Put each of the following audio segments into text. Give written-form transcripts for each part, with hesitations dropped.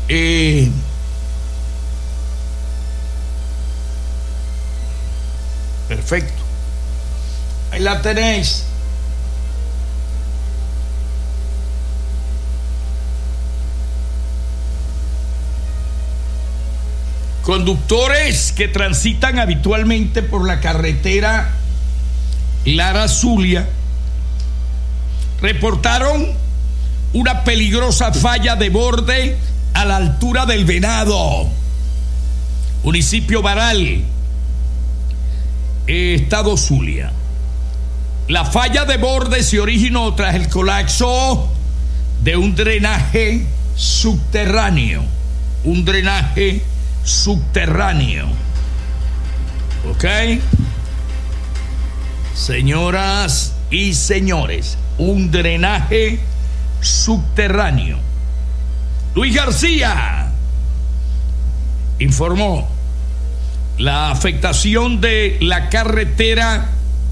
Perfecto. Ahí la tenéis. Conductores que transitan habitualmente por la carretera Lara-Zulia reportaron una peligrosa falla de borde a la altura del Venado, municipio Baral, estado Zulia. La falla de borde se originó tras el colapso de un drenaje subterráneo. ¿Ok? Señoras y señores, un drenaje subterráneo. Luis García informó la afectación de la carretera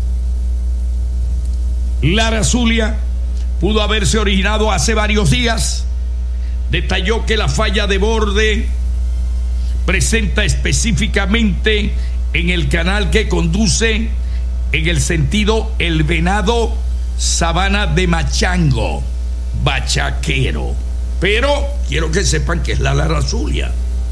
Lara-Zulia pudo haberse originado hace varios días. Detalló que la falla de borde presenta específicamente en el canal que conduce en el sentido El Venado, Sabana de Machango, Bachaquero. Pero quiero que sepan que es la Lara-Zulia.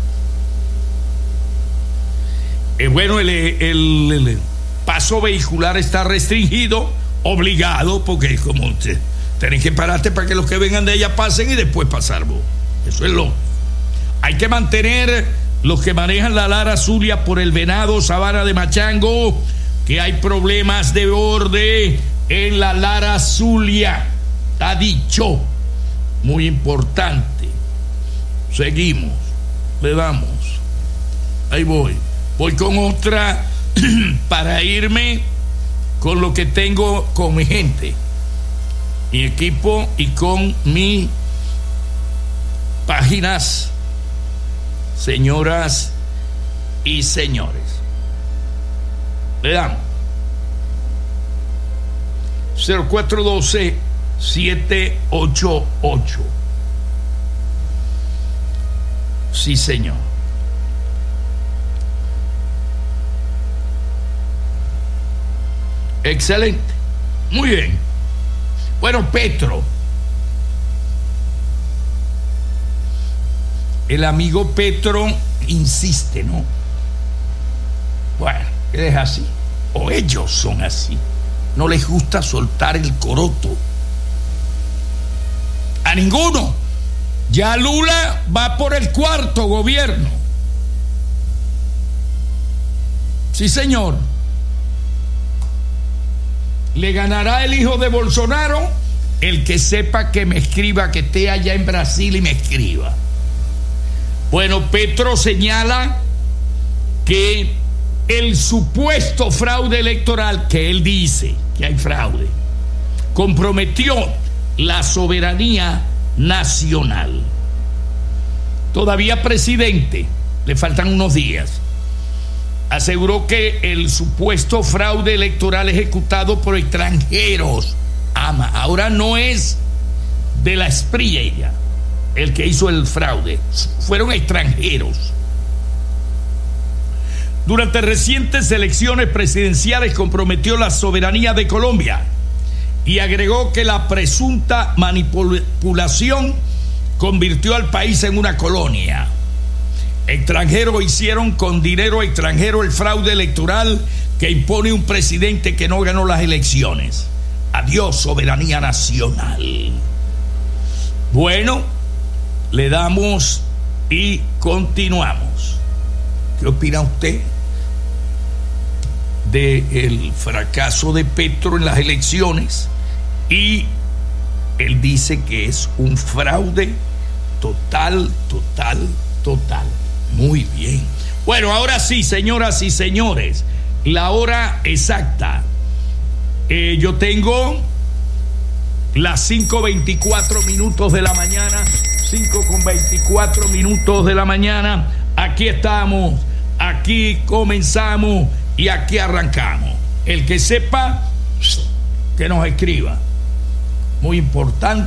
Bueno, el paso vehicular está restringido, obligado, porque como tenés que pararte para que los que vengan de ella pasen y después pasar vos. Eso es lo. Hay que mantener los que manejan la Lara-Zulia por El Venado, Sabana de Machango, que hay problemas de borde en la Lara-Zulia. Está dicho. Muy importante. Seguimos. Le damos. Ahí voy. Voy con otra para irme con lo que tengo con mi gente, mi equipo y con mis páginas, señoras y señores. Le damos 0412-788. Sí, señor. Excelente. Muy bien. Bueno, Petro. El amigo Petro insiste, ¿no? Bueno, él es así. O ellos son así. No les gusta soltar el coroto. A ninguno. Ya Lula va por el cuarto gobierno. Sí, señor. ¿Le ganará el hijo de Bolsonaro? El que sepa que me escriba, que esté allá en Brasil y me escriba. Bueno, Petro señala que el supuesto fraude electoral, que él dice que hay fraude, comprometió la soberanía nacional. Todavía presidente, le faltan unos días. Aseguró que el supuesto fraude electoral ejecutado por extranjeros, ahora no es de la Espriella ella, el que hizo el fraude, fueron extranjeros. Durante recientes elecciones presidenciales comprometió la soberanía de Colombia y agregó que la presunta manipulación convirtió al país en una colonia. Extranjeros hicieron con dinero extranjero el fraude electoral que impone un presidente que no ganó las elecciones. Adiós, soberanía nacional. Bueno, le damos y continuamos. ¿Qué opina usted del fracaso de Petro en las elecciones? Y él dice que es un fraude total. Muy bien. Bueno, ahora sí, señoras y señores, la hora exacta. Yo tengo las 5:24 de la mañana. 5:24 de la mañana. Aquí estamos, aquí comenzamos y aquí arrancamos. El que sepa, que nos escriba. Muy importante.